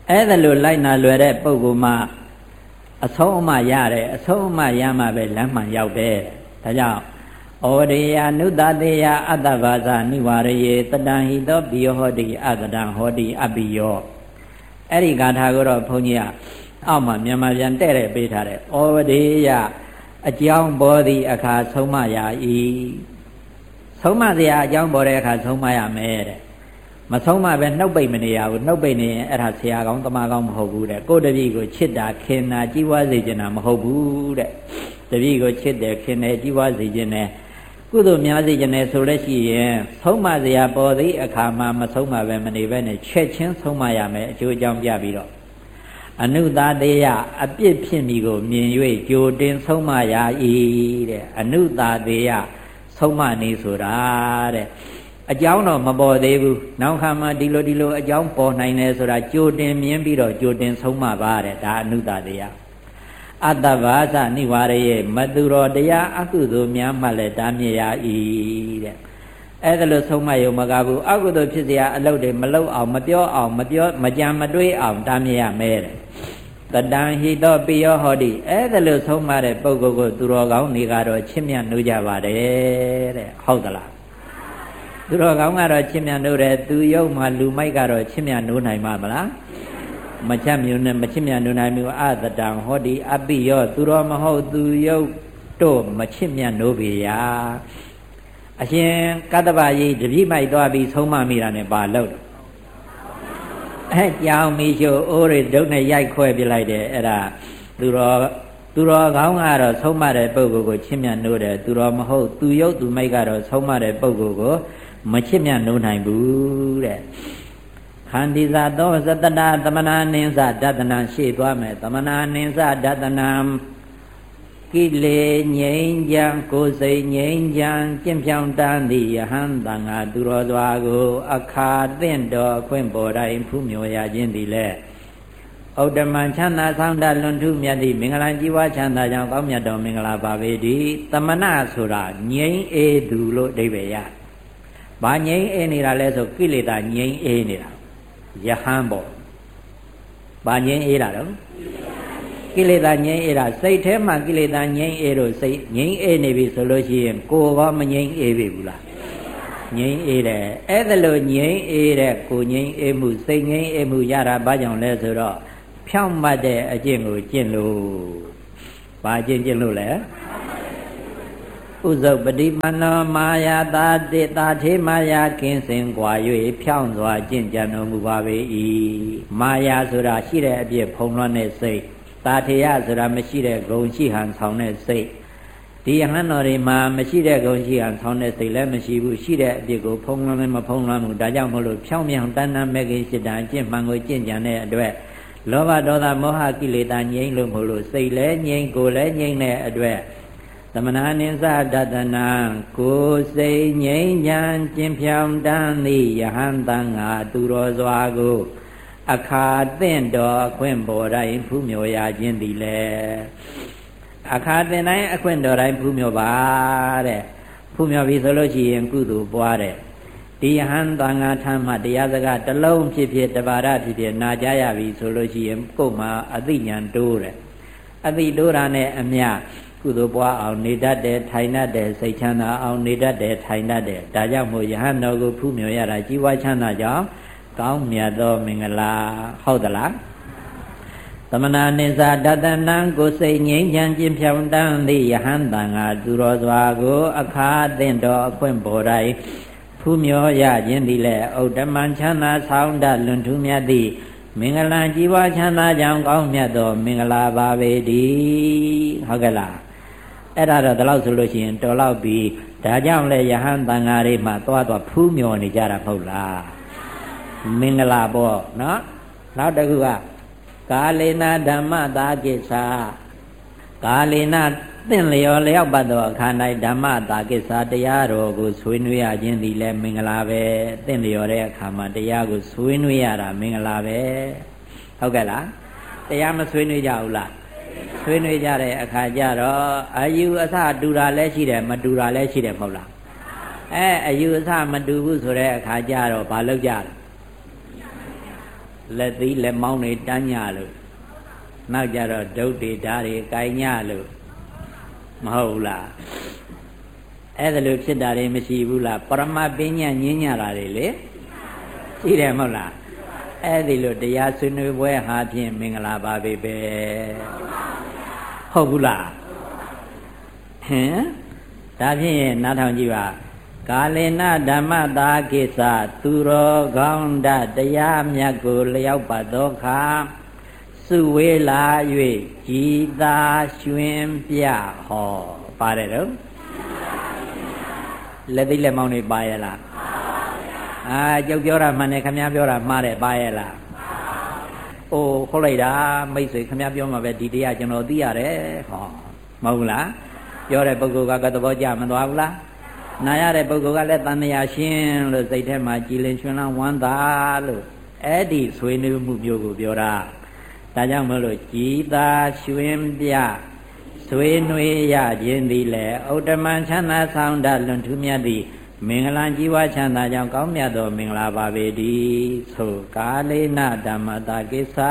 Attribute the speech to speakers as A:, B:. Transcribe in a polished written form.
A: အဲ့ဒါလိုလိုက်နာလွယ်တဲ့ပုဂ္ဂိုလ်မှအဆုံးအမရတယ်အဆုံးအမရမှပဲလမ်းမှန်ရောက်တယ်ဒါကြောင့်ဩရိယနုတတေယအတ္တဘာဇနိဝရယေတတံဟိတောပိယောဟောတိအတတံဟောတိအပိယောအဲ့ဒီဂါထာကိုတော့ဘုန်းကြီးကအောက်မှာမြန်မာပြန်တဲ့တဲ့ပေးထားတယ်ဩရိယအကြောင်းပေါ်သည့်အခါဆုံးမရ၏ဆုံးမစရာအကြောင်းပေါ်တဲ့အခါဆုံးမရမယ်တဲ့မဆုံးမပဲနှုတ်ပိတ်မနေရဘူးနှုတ်ပိတ်နေရင်အဲ့ဒါဆရာကောင်းတမကောင်းမဟုတ်ဘူးတဲ့ကိုယ်တပည့်ကိုချစ်တာခင်တာကြီးပွားစေချင်တာမဟုတ်ဘူးတဲ့တပည့်ကိုချစ်တယ်ခင်တယ်ကြီးပွားစေချင်တယ်ကုသိုလ်များစေချင်တယ်ဆိုလို့ရှိရင်ဆုံးမစရာပေါ်သည့်အခါမှာမဆုံးမပဲမနေပဲနဲ့ချက်ချင်းဆုံးမရမယ်အကျိုးအကြောင်းပြပြီးတော့အနုတတေယအပြစ်ဖြစ်မိကိုမြင်၍ကြိုတင်ဆုံးမရ၏တဲ့အနုတတေယဆုံးမနေဆိုတာတဲ့အကြောင်းတော့မပေါ်သေးဘူးနောက်ခါမှဒီလိုအကြောင်းပေါ်နိုင်တယ်ဆိုတာကြိုတင်မြင်ပြီးတော့ကြိုတင်ဆုံးမပါတဲ့ဒါအနုတတေယအတ္တဘာဇနိဝရယေမတုရောတရားအကုသိုလ်များမှလည်းတားမြစ်ရ၏တဲ့အဲ့ဒါလို့ဆုံးမယုံမကဘူးအကုသိုလ်ဖြစ်เสียအလုပ်တွေမလုပ်အောင်မပြောအောင်မကြံမတွေးအောင်တားမြစ်ရမယ်တဲ့တတံဟိတောပိယောဟောတိအဲ့ဒါလို့ဆုံးမတဲ့ပုဂ္ဂိုလ်ကိုသူတော်ကောင်းတွေကတော့ချစ်မြတ်နိုးကြပါတယ်တဲ့ဟုတ်သလားသူတော်ကောင်းကတော့ချစ်မြတ်နိုးတယ်သူယုံမှလူမိုက်ကတော့ချစ်မြတ်နိုးနိုင်မှာမလားမချမ်းမြုံနဲ့မချစ်မြတ်နိုးနိုင်မျိုးအတတံဟောတိအပိယောသူတော်မဟုတ်သူယုံတို့မချစ်မြတ်နိုးပေရာအရှင်ကတ္တဗကြီးတပည့်မိုက်သွားပြီးဆုံးမမိတာနဲ့ပါလို့ကြောင်မီရှိုးအိုးတွေဒုတ်နဲ့ရိုက်ခွဲပြလိုက်တယ်အဲ့ဒါသူတော်ကောင်းကတော့ဆုံးမတဲ့ပုဂ္ဂိုလ်ကိုချစ်မြတ်နိုးတယ်သူတော်မဟုတ်သူယုတ်သူမိုက်ကတော့ဆုံးမတဲ့ပုဂ္ဂိုလ်ကိုမချစ်မြတ်နိုးနိုင်ဘူးတဲ့ခန္တီဇာသောသတ္တနာသမနာနိစ္စဒသနာရှေ့သွားမယ်သမနာနိစ္စဒသနာကိလေငြိမ်းချမ်းကိုယ်စိတ်ငြိမ်းချမ်းကျင့်ဖြောင်းတန်းသည့်ယဟန်တန်ဃာသူတော်စွာကိုအခါသင့်တော်အခွင့်ပေါ်တိုင်းဖူးမြော်ရခြင်းသည်လေဩတ္တမံချမ်းသာဆောင်တလွန်ထုမြတ်သည့်မင်္ဂလာကြီးပွားချမ်းသာကြောင်းကောင်းမြတ်တော်မင်္ဂလာပါပေတည်းသမဏဆိုတာငြိမ်းအေးသူလို့အဓိပ္ပာယ်ရ။ဘာငြိမ်းအေးနေတာလဲဆိုကိလေသာငြိမ်းအေးနေတာယဟန်ပေါ့။ဘာငြိမ်းအေးတာတော့ကိလေသာငြိမ်းအေးတာစိတ်ထဲမှာကိလေသာငြိမ်းအေးလို့စိတ်ငြိမ်းအေးနေပြီဆိုလို့ရှိရင်ကိုယ်ကမငြိမ်းအေးပြီဘူးလားငြိမ်းအေးတယ်အဲ့ဒါလို့ငြိမ်းအေးတဲ့ကိုငြိမ်းအေးမှုစိတ်ငြိမ်းအေးမှုရတာဘာကြောင့်လဲဆိုတော့ဖြောင့်မတ်တဲ့အကျင့်ကိုကျင့်လို့ဘာအကျင့်ကျင့်လို့လဲဥဇုပတိမနောမာယာတာတေတာထေမာယာကင်းစင်ကွာ၍ဖြောင့်စွာကျင့်ကြံတော်မူပါပေ၏မာယာဆိုတာရှိတဲ့အပြည့်ဖုံးလွှမ်းတဲ့စိတ်တာထေယဆိုတာမရှိတဲ့ဂုဏ်ရှိဟန်ဆောင်တဲ့စိတ်ဒီယဟန်တော်တွေမှာမရှိတဲ့ဂုဏ်ရှိဟန်ဆောင်တဲ့စိတ်လည်းမရှိဘူးရှိတဲ့အပြစ်ကိုဖုံးလွှမ်းလည်းမဖုံးလွှမ်းဘူးဒါကြောင့်မို့လို့ဖြောင်းမြောင်တဏ္ဍမဲ့ကိစ္စတာအကျင့်မှန်ကိုကျင့်ကြံတဲ့အတွက်လောဘဒေါသမောဟကိလေသာငြိမ်းလို့မို့လို့စိတ်လည်းငြိမ်းကိုယ်လည်းငြိမ်းတဲ့အတွက်သမဏနိစ္စဒသနာကိုယ်စိတ်ငြိမ်းချမ်းကျင့်ဖြောင်းတန်းသည့်ယဟန်တန်ဃာသူတော်စွာကိုအခါသင့်တော်အခွင့်ပေါ်တိုင်းဖူးမြော်ရခြင်းသည်လေအခါသင့်တိုင်းအခွင့်တော်တိုင်းဖူးမြော်ပါတဲ့ဖူးမြော်ပြီဆိုလို့ရှိရင်ကုသိုလ်ပွားတဲ့ဒီယဟန်သံဃာထမ်းမှတရားစကားတစ်လုံးဖြစ်ဖြစ်တပါရဖြစ်ဖြစ်နာကြားရပြီဆိုလို့ရှိရင်ကိုယ်မှာအသိဉာဏ်တိုးတယ်အသိတိုးတာနဲ့အမျှကုသိုလ်ပွားအောင်နေတတ်တယ်ထိုင်တတ်တယ်စိတ်ချမ်းသာအောင်နေတတ်တယ်ထိုင်တတ်တယ်ဒါကြောင့်မို့ယဟန်တော်ကိုဖူးမြော်ရတာကြီးပွားချမ်းသာကြောင်းကောင်းမြတ်သောမင်္ဂလာဟုတ်သလားသမဏနိစ္စဒသနံကိုစိတ်ငြိမ်းချမ်းခြင်းဖြောင်းတန်းသည့်ယဟန်တန်ဃာသူတော်စွာကိုအခါသင့်တော်အခွင့်ပေါ်တိုင်းဖူးမြော်ရခြင်းသည်လည်းဥဒ္ဓမံချမ်းသာဆောင်တလွန်ထူးမြတ်သည့်မင်္ဂလာကြီးပွားချမ်းသာကြောင်းကောင်းမြတ်သောမင်္ဂလာပါပေတည်းဟုတ်ကဲ့လားအဲ့ဒါတော့ဒီလောက်ဆိုလို့ရှိရင်တော်လောက်ပြီဒါကြောင့်လေယဟန်တန်ဃာတွေမှာသွားဖူးမြော်နေကြတာမဟုတ်လားမင်္ဂလာပေါ့နော်နောက်တစ်ခုကကာလေနာဓမ္မတာကိစ္စကာလေနာသင်လျော်လျောက်ပတ်သောအခါ၌ဓမ္မတာကိစ္စတရားတော်ကိုဆွေးနွေးရခြင်းသည်လည်းမင်္ဂလာပဲသင်လျော်တဲ့အခါမှာတရားကိုဆွေးနွေးရတာမင်္ဂလာပဲဟုတ်ကဲ့လားတရားမဆွေးနွေးကြဘူးလားဆွေးနွေးကြတဲ့အခါကျတော့အယူအဆတူတာလည်းရှိတယ်မတူတာလည်းရှိတယ်မဟုတ်လားအယူအဆမတူဘူးဆိုတဲ့အခါကျတော့ဘာလုပ်ကြလဲလက်သီးလက်မောင်းတွေတန်းညလို့နောက်ကြတော့ဒုတ်တွေဓာတ်တွေကိုင်ညလို့မဟုတ်လားအဲ့ဒါလို့ဖြစ်တာတွေမရှိဘူးလားပရမပညာညင်းညတာတွေလေရှိတယ်မဟုတ်လားအဲ့ဒီလိုတရားဆွေးနွေးပွဲဟာဖြင့်မင်္ဂလာပါပဲဟုတ်ဘူးလားဟင်ဒါဖြင့်နားထောင်ကြည့်ပါကာလေနဓမ္မတာကိစ္စသူတော်ကောင်းတတရားမြတ်ကိုလျောက်ပတ်သောခါစုဝေးလာ၍ကြည်သာရွှင်ပြဟောပါတယ်တော့လက်သိလက်မောင်းတွေပါရဲ့လားကြောက်ပြောတာမှန်တယ်ခမည်းပြောတာမှားတယ်ပါရဲ့လားအိုးဟုတ်လိုက်တာမိတ်ဆွေခမည်းပြောမှာပဲဒီတရားကျွန်တော်သိရတယ်ဟောမဟုတ်လားပြောတဲ့ပုဂ္ဂိုလ်ကသဘောကျမသွားဘူးလားနာရတဲ့ပုဂ္ဂိုလ်ကလည်းတန်မြာရှင်းလို့စိတ်ထဲမှာကြည်လင်ရှင်လန်းဝမ်းသာလို့အဲ့ဒီဆွေးနွေးမှုမျိုးကိုပြောတာဒါကြောင့်မလို့ကြည်သာရွှင်ပြဆွေးနွေးရခြင်းသည်လည်းဥတ္တမချမ်းသာဆောင်တလွန်ထူးမြတ်သည့်မင်္ဂလာကြီးဝါချမ်းသာကြောင့်ကောင်းမြတ်သောမင်္ဂလာပါပေတည်းဆိုကာလေနဓမ္မတာကိစ္စ